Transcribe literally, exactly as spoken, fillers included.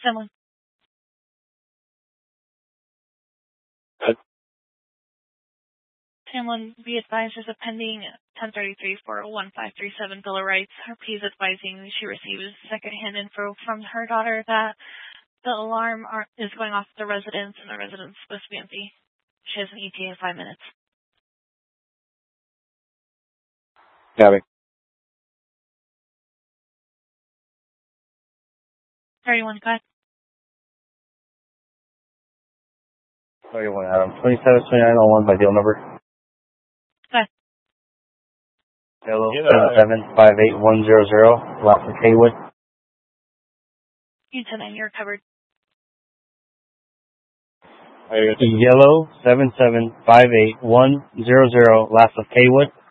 Someone. Good. Someone be advised there's a pending ten thirty-three for one five three seven Bill of Rights. Her P is advising she receives secondhand info from her daughter that the alarm are, is going off at the residence and the residence is supposed to be empty. She has an E T A in five minutes. Copy. thirty-one, go ahead. thirty-one, Adam. twenty-seven twenty-nine oh one by deal number. Go ahead. Hello, seven seven five eight one zero zero, Last of Haywood. You ten nine, you're covered. Yellow, seven seven five eight one zero zero, Last of Haywood.